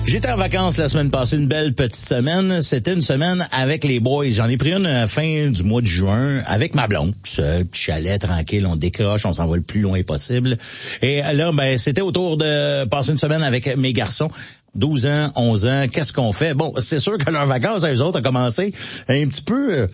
J'étais en vacances la semaine passée, une belle petite semaine. C'était une semaine avec les boys. J'en ai pris une à la fin du mois de juin avec ma blonde. Seul, petit chalet, tranquille, on décroche, on s'en va le plus loin possible. Et là, c'était autour de passer une semaine avec mes garçons. 12 ans, 11 ans, qu'est-ce qu'on fait? Bon, c'est sûr que leurs vacances à eux autres ont commencé un petit peu,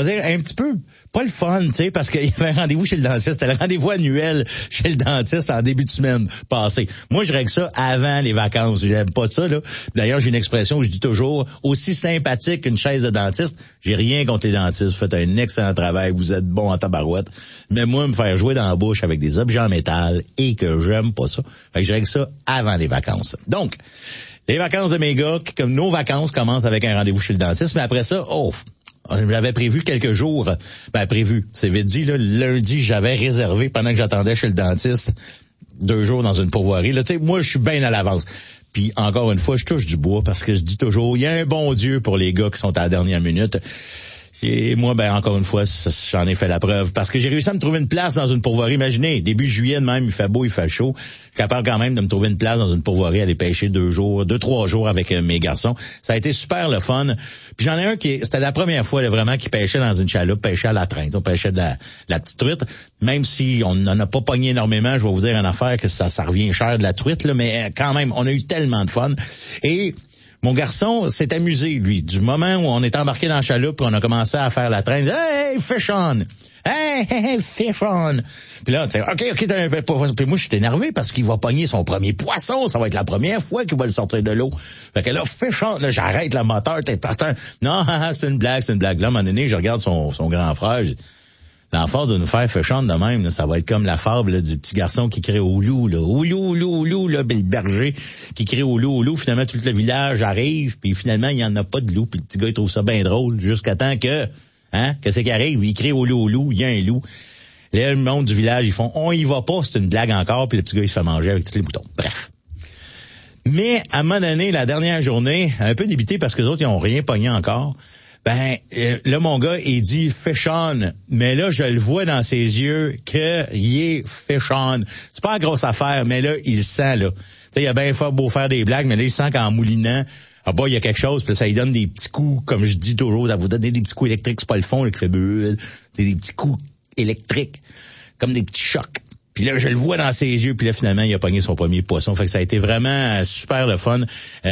pas le fun, tu sais, parce qu'il y avait un rendez-vous chez le dentiste. C'était le rendez-vous annuel chez le dentiste en début de semaine passée. Moi, je règle ça avant les vacances. J'aime pas ça, là. D'ailleurs, j'ai une expression où je dis toujours, aussi sympathique qu'une chaise de dentiste, j'ai rien contre les dentistes. Vous faites un excellent travail, vous êtes bon en tabarouette. Mais moi, me faire jouer dans la bouche avec des objets en métal et que j'aime pas ça. Fait que je règle ça avant les vacances. Donc, les vacances de mes gars, comme nos vacances commencent avec un rendez-vous chez le dentiste, mais après ça, j'avais prévu quelques jours. C'est vite dit, là, lundi, j'avais réservé pendant que j'attendais chez le dentiste 2 jours dans une pourvoirie. Là, tu sais, moi, je suis bien à l'avance. Puis, encore une fois, je touche du bois parce que je dis toujours, il y a un bon Dieu pour les gars qui sont à la dernière minute. Et moi, encore une fois, j'en ai fait la preuve. Parce que j'ai réussi à me trouver une place dans une pourvoirie. Imaginez, début juillet de même, il fait beau, il fait chaud. Je suis capable quand même de me trouver une place dans une pourvoirie, aller pêcher 2-3 jours avec mes garçons. Ça a été super le fun. Puis j'en ai un c'était la première fois là, vraiment qui pêchait dans une chaloupe, pêchait à la trainte. On pêchait de la petite truite. Même si on n'en a pas pogné énormément, je vais vous dire une affaire que ça revient cher de la truite, là, mais quand même, on a eu tellement de fun. Et mon garçon s'est amusé, lui, du moment où on est embarqué dans la chaloupe et on a commencé à faire la traîne. Hey, fish on! Hey, fish on! Puis là, OK, puis moi, je suis énervé parce qu'il va pogner son premier poisson. Ça va être la première fois qu'il va le sortir de l'eau. Fait que là, fish on! Là, j'arrête le moteur. Non, c'est une blague. Là, à un moment donné, je regarde son grand frère. L'enfant de nous faire fish-on de même, là, ça va être comme la fable là, du petit garçon qui crie au loup, là. Au loup, là, le berger qui crie au loup. Finalement, tout le village arrive, puis finalement, il n'y en a pas de loup. Puis le petit gars, il trouve ça bien drôle, jusqu'à temps que, qu'est-ce qui arrive? Il crie au loup, il y a un loup. Là, le monde du village, ils font, on y va pas, c'est une blague encore, puis le petit gars, il se fait manger avec tous les boutons. Bref. Mais, à un moment donné, la dernière journée, un peu débité parce que les autres, ils ont rien pogné encore. Là, mon gars, il dit fish on, mais là, je le vois dans ses yeux qu'il est fish on. C'est pas une grosse affaire, mais là, il le sent, là. Tu sais, il a bien beau faire des blagues, mais là, il sent qu'en moulinant, il y a quelque chose, puis ça lui donne des petits coups, comme je dis toujours, ça vous donne des petits coups électriques, c'est pas le fond, là, qui fait c'est des petits coups électriques, comme des petits chocs. Puis là, je le vois dans ses yeux, puis là, finalement, il a pogné son premier poisson. Fait que ça a été vraiment super le fun.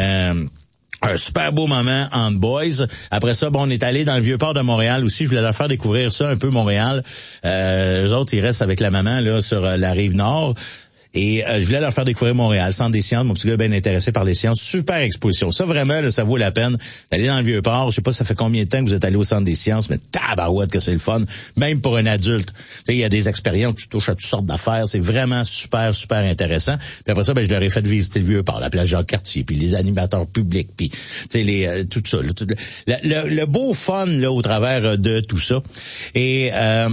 Un super beau moment entre boys. Après ça, on est allé dans le Vieux-Port de Montréal aussi. Je voulais leur faire découvrir ça un peu, Montréal. Eux autres, ils restent avec la maman là sur la rive nord. Et je voulais leur faire découvrir Montréal, Centre des sciences. Mon petit gars est bien intéressé par les sciences. Super exposition. Ça, vraiment, là, ça vaut la peine d'aller dans le Vieux-Port. Je sais pas ça fait combien de temps que vous êtes allé au Centre des sciences, mais tabarouette que c'est le fun. Même pour un adulte. Tu sais, il y a des expériences, tu touches à toutes sortes d'affaires. C'est vraiment super, super intéressant. Puis après ça, je leur ai fait visiter le Vieux-Port, la place Jacques-Cartier, puis les animateurs publics, puis tu sais, tout ça. Le beau fun, là, au travers de tout ça. Et...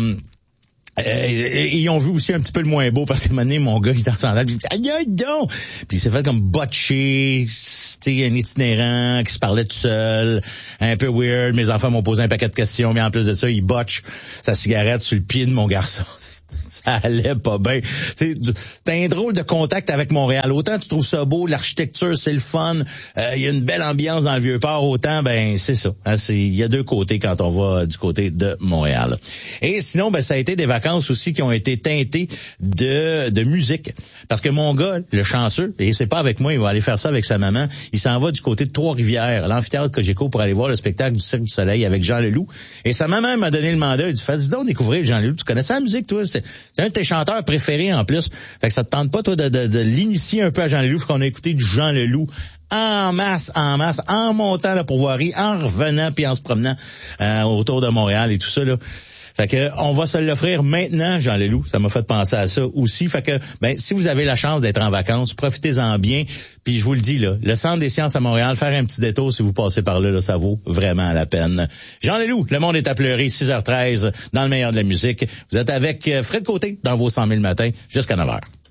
ils ont vu aussi un petit peu le moins beau parce que maintenant mon gars il est en sandales puis il dit aïe donc puis il s'est fait comme botché, c'était un itinérant qui se parlait tout seul, un peu weird. Mes enfants m'ont posé un paquet de questions, mais en plus de ça il botche sa cigarette sur le pied de mon garçon. Ça allait pas bien. T'as un drôle de contact avec Montréal. Autant tu trouves ça beau, l'architecture, c'est le fun. Il y a une belle ambiance dans le Vieux-Port. Autant, c'est ça. Il y a deux côtés quand on va du côté de Montréal. Et sinon, ça a été des vacances aussi qui ont été teintées de musique. Parce que mon gars, le chanceux, et c'est pas avec moi, il va aller faire ça avec sa maman, il s'en va du côté de Trois-Rivières, l'amphithéâtre Cogeco, pour aller voir le spectacle du Cirque du Soleil avec Jean Leloup. Et sa maman m'a donné le mandat. Il dit, fais donc découvrir Jean Leloup. Tu connais ça, la musique, toi? C'est un de tes chanteurs préférés en plus. Fait que ça te tente pas, toi, de l'initier un peu à Jean Leloup, qu'on a écouté du Jean Leloup en masse, en montant la pourvoirie, en revenant puis en se promenant autour de Montréal et tout ça, là. Fait que on va se l'offrir maintenant, Jean Leloup. Ça m'a fait penser à ça aussi. Fait que si vous avez la chance d'être en vacances, profitez-en bien. Puis je vous le dis là, le Centre des sciences à Montréal, faire un petit détour si vous passez par là, ça vaut vraiment la peine. Jean Leloup, le monde est à pleurer, 6h13 dans le meilleur de la musique. Vous êtes avec Fred Côté dans vos 100 000 matins jusqu'à 9h.